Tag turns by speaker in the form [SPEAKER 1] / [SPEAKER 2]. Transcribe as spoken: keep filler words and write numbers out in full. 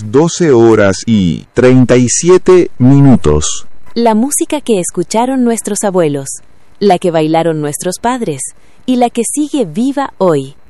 [SPEAKER 1] doce horas y treinta y siete minutos.
[SPEAKER 2] La música que escucharon nuestros abuelos, la que bailaron nuestros padres y la que sigue viva hoy.